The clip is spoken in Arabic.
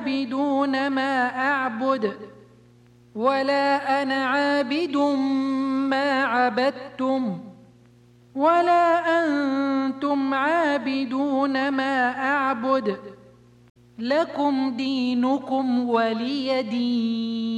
عابدون ما أعبد ولا أنا عابد ما عبدتم ولا أنتم عابدون ما أعبد لكم دينكم ولي دين.